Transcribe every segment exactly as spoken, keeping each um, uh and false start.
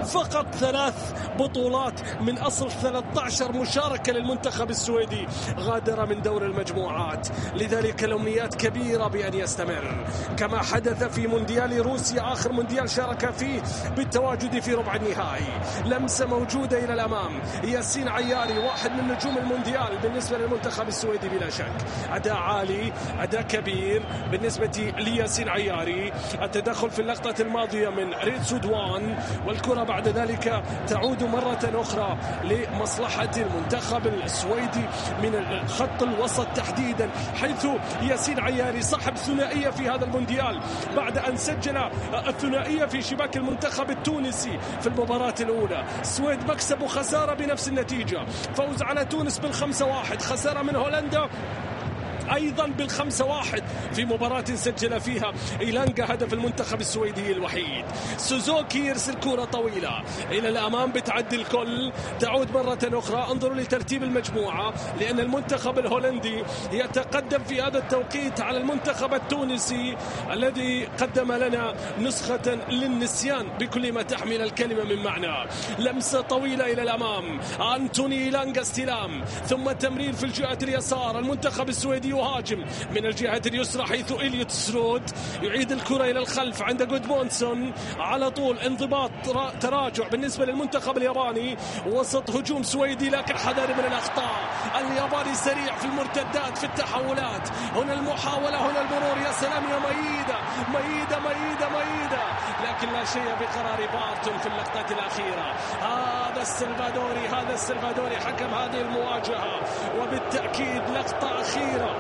فقط ثلاث بطولات من أصل ثلاثة عشر مشاركة للمنتخب السويدي غادر من دور المجموعات، لذلك الأمنيات كبيرة بأن يستمر كما حدث في مونديال روسيا آخر مونديال شارك فيه بالتواجد في ربع النهائي. لمسة موجودة إلى الأمام، ياسين عياري واحد من نجوم المونديال بالنسبة للمنتخب السويدي بلا شك، أداء عالي أداء كبير بالنسبة لياسين عياري. التدخل في اللقطة الماضية من ريد سودوان، والكرة بعد ذلك تعود مرة أخرى لمصلحة المنتخب السويدي من خط الوسط تحديدا، حيث ياسين عياري صاحب ثنائية في هذا المونديال بعد أن سجل الثنائية في شباك المنتخب التونسي في المباراة الأولى. السويد مكسب وخسارة بنفس النتيجة، فوز على تونس بالخمسة واحد، خسارة من هولندا أيضا بالخمسة واحد في مباراة سجل فيها إيلانغا هدف المنتخب السويدي الوحيد. سوزوكي يرسل كرة طويلة إلى الأمام بتعدي الكل، تعود مرة أخرى. انظروا لترتيب المجموعة، لأن المنتخب الهولندي يتقدم في هذا التوقيت على المنتخب التونسي الذي قدم لنا نسخة للنسيان بكل ما تحمل الكلمة من معنى. لمسة طويلة إلى الأمام، أنتوني إيلانغا استلام ثم تمرير في الجهة اليسار. المنتخب السويدي يهاجم من الجهة اليسرى حيث إليوت سرود يعيد الكرة إلى الخلف عند جودمونسون، على طول انضباط تراجع بالنسبة للمنتخب الياباني. وسط هجوم سويدي لكن حذر من الأخطاء، الياباني سريع في المرتدات في التحولات. هنا المحاولة، هنا المرور، يا سلام يا ميدة ميدة ميدة ميدة، لكن لا شيء بقرار بارتون في اللقطات الأخيرة. هذا السلفادوري هذا السلفادوري حكم هذه المواجهة، وبالتأكيد لقطة أخيرة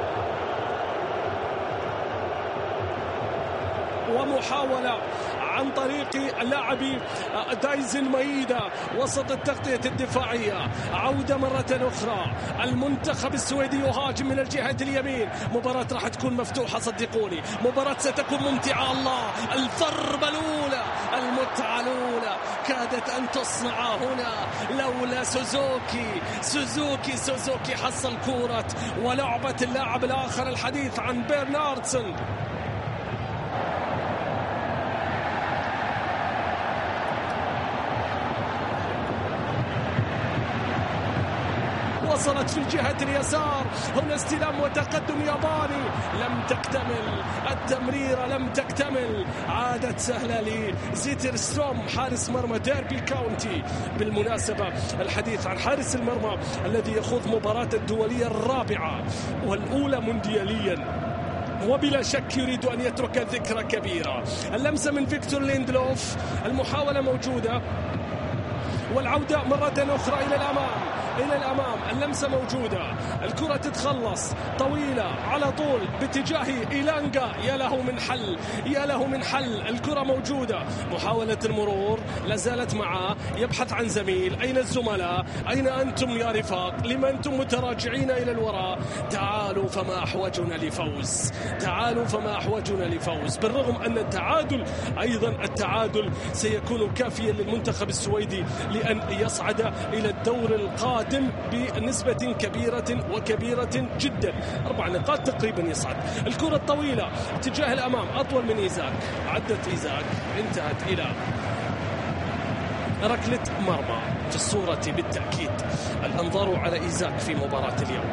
ومحاولة عن طريق اللاعب دايزن مايدا وسط التغطية الدفاعية. عودة مرة أخرى، المنتخب السويدي يهاجم من الجهة اليمين. مباراة راح تكون مفتوحة صدقوني، مباراة ستكون ممتعة. الله، الضربة الأولى، المتعة الأولى كادت أن تصنع هنا لولا سوزوكي سوزوكي سوزوكي حصل كورة ولعبة اللاعب الآخر. الحديث عن بيرناردسون. وصلت في الجهة اليسار، هنا استلام وتقدم ياباني، لم تكتمل التمريرة، لم تكتمل. عادت سهلة لزيتر ستروم حارس مرمى ديربي كاونتي. بالمناسبة الحديث عن حارس المرمى الذي يخوض مباراة الدولية الرابعة والأولى موندياليا، وبلا شك يريد أن يترك ذكرى كبيرة. اللمسة من فيكتور ليندلوف، المحاولة موجودة والعودة مرة أخرى إلى الأمام إلى الأمام. اللمسة موجودة، الكرة تتخلص طويلة على طول باتجاه إيلانغا. يا له من حل، يا له من حل. الكرة موجودة، محاولة المرور لازالت معه، يبحث عن زميل. أين الزملاء؟ أين أنتم يا رفاق؟ لما أنتم متراجعين إلى الوراء؟ تعالوا فما أحوجنا لفوز، تعالوا فما أحوجنا لفوز. بالرغم أن التعادل أيضا التعادل سيكون كافيا للمنتخب السويدي لأن يصعد إلى الدور القادم بنسبة كبيرة وكبيرة جدا. أربع نقاط تقريبا يصعد. الكرة الطويلة اتجاه الأمام، أطول من إيزاك، عدت إيزاك، انتهت إلى ركلة مرمى. في الصورة بالتأكيد الأنظار على إيزاك في مباراة اليوم.